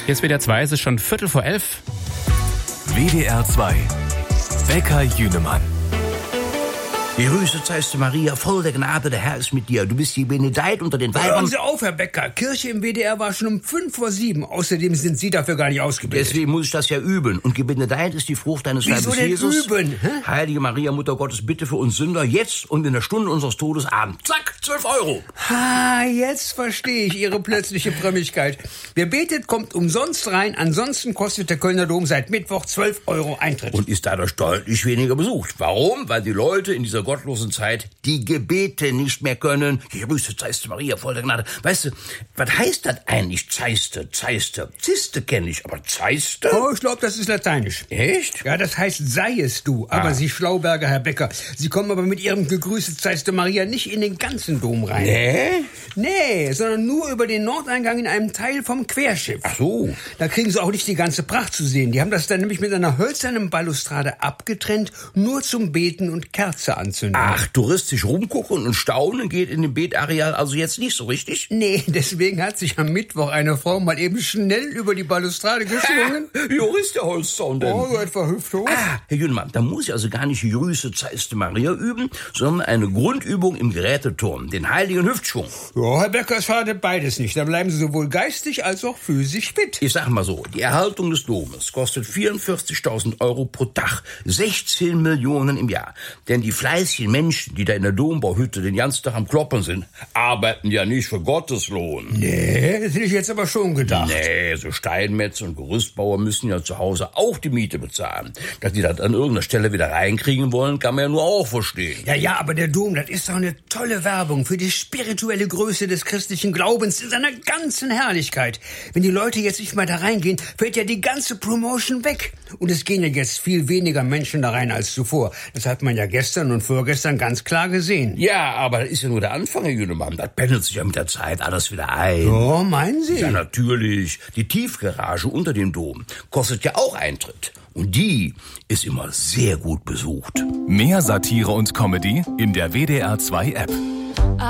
Jetzt WDR 2, es ist schon 11:15. WDR 2 Bäcker Jünemann. Grüße seist du, Maria, voll der Gnade, der Herr ist mit dir. Du bist die Benedeit unter den Weibern. Hören Sie auf, Herr Becker. Kirche im WDR war schon um 5:07. Außerdem sind Sie dafür gar nicht ausgebildet. Deswegen muss ich das ja üben. Und gebenedeit ist die Frucht deines Wieso Leibes denn Jesus. üben? Hä? Heilige Maria, Mutter Gottes, bitte für uns Sünder, jetzt und in der Stunde unseres Todes Abend. Zack, 12 Euro. Jetzt verstehe ich Ihre plötzliche Frömmigkeit. Wer betet, kommt umsonst rein. Ansonsten kostet der Kölner Dom seit Mittwoch 12 Euro Eintritt. Und ist dadurch deutlich weniger besucht. Warum? Weil die Leute in dieser gottlosen Zeit die Gebete nicht mehr können. Grüße seist Maria, voll der Gnade. Weißt du, was heißt das eigentlich, Zeiste? Ziste kenne ich, aber Zeiste? Oh, ich glaube, das ist lateinisch. Echt? Ja, das heißt, sei es du. Aber Sie Schlauberger, Herr Becker, Sie kommen aber mit Ihrem Gegrüßet seiste Maria nicht in den ganzen Dom rein. Nee, sondern nur über den Nordeingang in einem Teil vom Querschiff. Ach so. Da kriegen Sie auch nicht die ganze Pracht zu sehen. Die haben das dann nämlich mit einer hölzernen Balustrade abgetrennt, nur zum Beten und Kerze anzünden. Ach, touristisch rumgucken und staunen geht in dem Betareal also jetzt nicht so richtig? Nee, deswegen hat sich am Mittwoch eine Frau mal eben schnell über die Balustrade geschwungen. Jo, ist der Holzzaun denn? Oh, so etwa hüfthoch. Herr Jünemann, da muss ich also gar nicht Grüße zeiste Maria üben, sondern eine Grundübung im Geräteturm, den heiligen Hüftschwung. Ja, Herr Becker, es schadet beides nicht. Da bleiben Sie sowohl geistig als auch physisch fit. Ich sag mal so, die Erhaltung des Domes kostet 44.000 Euro pro Tag, 16 Millionen im Jahr. Denn die fleißigen Menschen, die da in der Dombauhütte den ganzen Tag am Kloppen sind, arbeiten ja nicht für Gottes Lohn. Nee, das hätte ich jetzt aber schon gedacht. Nee, so Steinmetze und Gerüstbauer müssen ja zu Hause auch die Miete bezahlen. Dass die das an irgendeiner Stelle wieder reinkriegen wollen, kann man ja nur auch verstehen. Ja, aber der Dom, das ist doch eine tolle Werbung für die spirituelle Größe des christlichen Glaubens in seiner ganzen Herrlichkeit. Wenn die Leute jetzt nicht mal da reingehen, fällt ja die ganze Promotion weg. Und es gehen ja jetzt viel weniger Menschen da rein als zuvor. Das hat man ja gestern und vorgestern ganz klar gesehen. Ja, aber das ist ja nur der Anfang, Herr Jünemann. Das pendelt sich ja mit der Zeit alles wieder ein. Oh, meinen Sie? Ja, natürlich. Die Tiefgarage unter dem Dom kostet ja auch Eintritt. Und die ist immer sehr gut besucht. Mehr Satire und Comedy in der WDR 2 App.